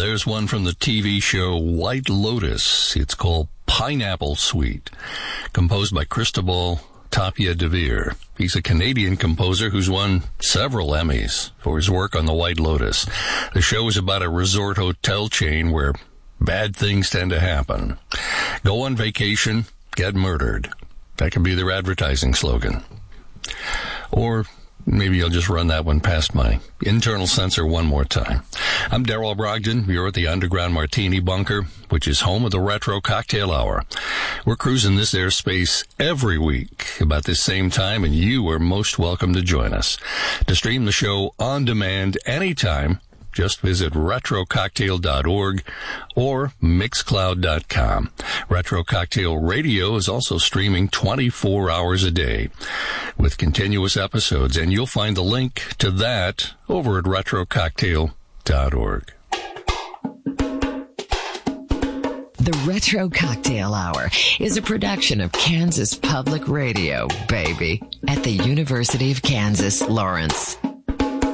There's one from the TV show White Lotus. It's called Pineapple Suite, composed by Cristobal Tapia de Veer. He's a Canadian composer who's won several Emmys for his work on the White Lotus. The show is about a resort hotel chain where bad things tend to happen. Go on vacation, get murdered. That could be their advertising slogan. Or maybe I'll just run that one past my internal censor one more time. I'm Darrell Brogdon. You're at the Underground Martini Bunker, which is home of the Retro Cocktail Hour. We're cruising this airspace every week about this same time, and you are most welcome to join us. To stream the show on demand anytime, just visit retrococktail.org or mixcloud.com. Retro Cocktail Radio is also streaming 24 hours a day with continuous episodes, and you'll find the link to that over at retrococktail.org. The Retro Cocktail Hour is a production of Kansas Public Radio, baby, at the University of Kansas, Lawrence.